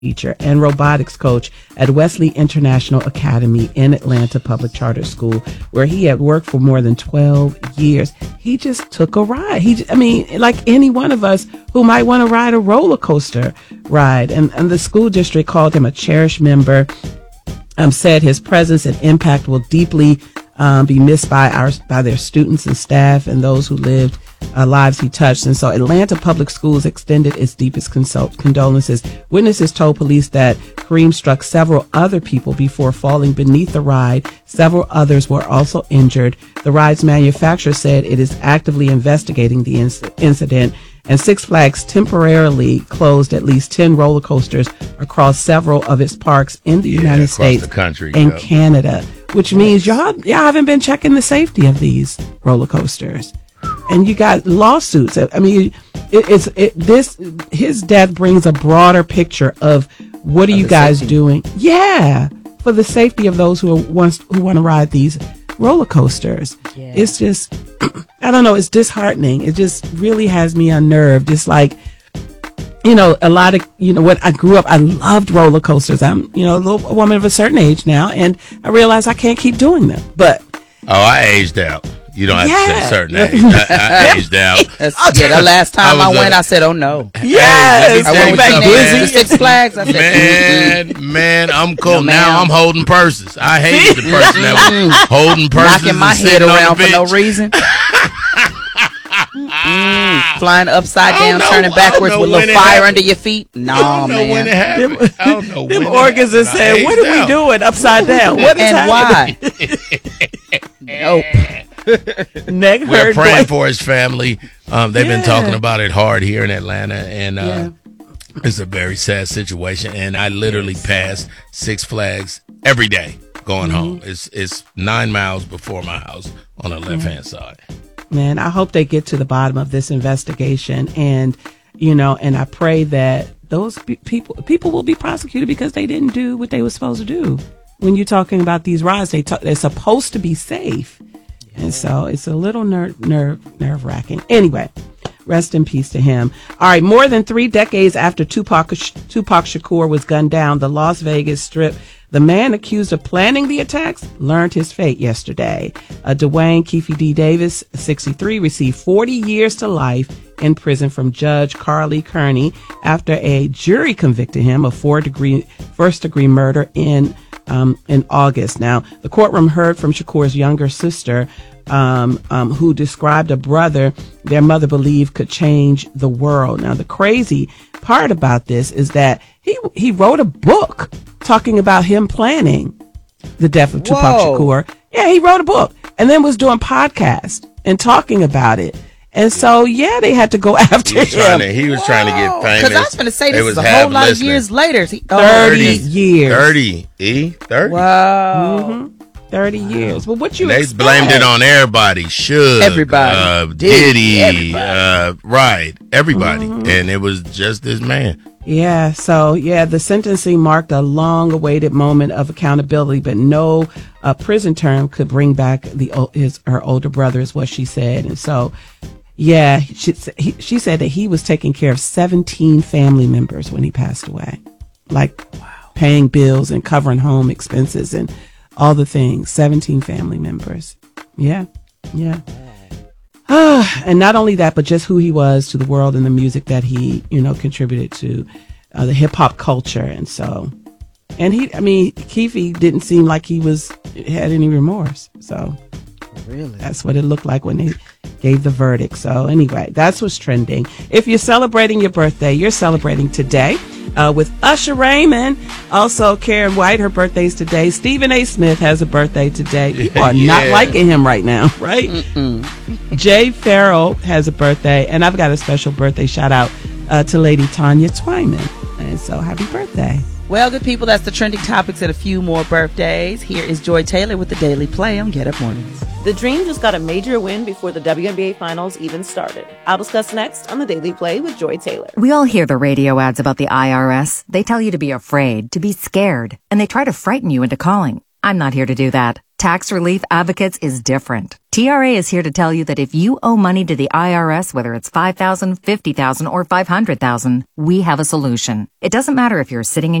teacher and robotics coach at Wesley International Academy in Atlanta Public Charter School, where he had worked for more than 12 years. He just took a ride. Like any one of us who might want to ride a roller coaster ride. And the school district called him a cherished member, said his presence and impact will deeply be missed by their students and staff and those who lived lives he touched. And so Atlanta Public Schools extended its deepest condolences. Witnesses told police that Kareem struck several other people before falling beneath the ride. Several others were also injured. The ride's manufacturer said it is actively investigating the incident. And Six Flags temporarily closed at least 10 roller coasters across several of its parks in the United States, the country, and Canada, which means y'all haven't been checking the safety of these roller coasters. And you got lawsuits. I mean, his death brings a broader picture of what are you guys doing? Yeah, for the safety of those who want to ride these roller coasters. Yeah. It's just, I don't know, it's disheartening. It just really has me unnerved. It's like, a lot of, when I grew up, I loved roller coasters. I'm, a woman of a certain age now, and I realize I can't keep doing them. But I aged out. You don't have to say certain age. I aged out. The last time I went, I said, "Oh no." Yes, I went with Six Flags. I said, man, I'm cool. Now I'm holding purses. I hated the person that was holding purses, knocking my head around for no reason. Flying upside down, turning backwards with a little fire under your feet. No, I don't know when it happened. I don't know them organs are saying, "What are we doing upside down? What is happening? Nope." We're praying for his family. They've been talking about it hard here in Atlanta, and it's a very sad situation. And I literally pass Six Flags every day going home. It's 9 miles before my house on the left-hand side. Man, I hope they get to the bottom of this investigation, and and I pray that those people will be prosecuted because they didn't do what they were supposed to do. When you're talking about these rides, they're supposed to be safe. And so it's a little nerve-wracking. Anyway, rest in peace to him. All right, more than 3 decades after Tupac Shakur was gunned down, the Las Vegas Strip, the man accused of planning the attacks learned his fate yesterday. Dwayne Keefe D. Davis, 63, received 40 years to life in prison from Judge Carly Kearney after a jury convicted him of first-degree murder in August. Now, the courtroom heard from Shakur's younger sister, who described a brother their mother believed could change the world. Now, the crazy part about this is that he wrote a book talking about him planning the death of Tupac Shakur. Yeah, he wrote a book and then was doing podcasts and talking about it. And so, they had to go after him. He was trying to get famous. Because I was going to say, this is a whole lot of years later. 30 years. 30. 30? Wow. 30 years. Well, what you They expect? blamed it on everybody. Everybody. Diddy. Everybody. Right. Everybody. And it was just this man. Yeah. So, the sentencing marked a long-awaited moment of accountability, but no prison term could bring back her older brother, is what she said. And so, she said that he was taking care of 17 family members when he passed away, paying bills and covering home expenses and all the things. 17 family members. Yeah. And not only that, but just who he was to the world and the music that he, contributed to the hip hop culture. And so, Keefe didn't seem like he had any remorse. So really, that's what it looked like when they gave the verdict. So anyway, that's what's trending. If you're celebrating your birthday, you're celebrating today with Usher Raymond. Also, Karen White, her birthday's today. Stephen A. Smith has a birthday today. People are not liking him right now, right? Jay Farrell has a birthday, and I've got a special birthday shout out to Lady Tanya Twyman. And so, happy birthday. Well, good people, that's the trending topics and a few more birthdays. Here is Joy Taylor with the Daily Play on Get Up Mornings. The Dream just got a major win before the WNBA Finals even started. I'll discuss next on the Daily Play with Joy Taylor. We all hear the radio ads about the IRS. They tell you to be afraid, to be scared, and they try to frighten you into calling. I'm not here to do that. Tax Relief Advocates is different. TRA is here to tell you that if you owe money to the IRS, whether it's $5,000, $50,000, or $500,000, we have a solution. It doesn't matter if you're sitting in